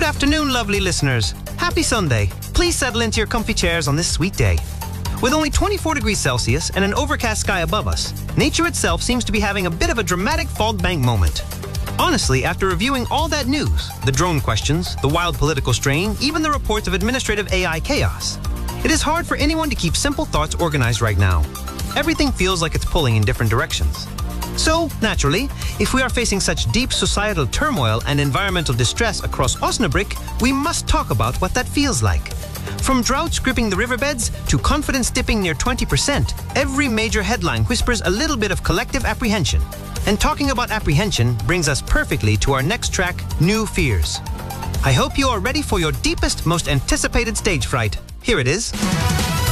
afternoon, lovely listeners. Happy Sunday. Please settle into your comfy chairs on this sweet day. With only 24 degrees Celsius and an overcast sky above us, nature itself seems to be having a bit of a dramatic fog bank moment. Honestly, after reviewing all that news, the drone questions, the wild political strain, even the reports of administrative AI chaos, it is hard for anyone to keep simple thoughts organized right now. Everything feels like it's pulling in different directions. So, naturally, if we are facing such deep societal turmoil and environmental distress across Osnabrück, we must talk about what that feels like. From droughts gripping the riverbeds to confidence dipping near 20%, every major headline whispers a little bit of collective apprehension. And talking about apprehension brings us perfectly to our next track, New Fears. I hope you are ready for your deepest, most anticipated stage fright. Here it is.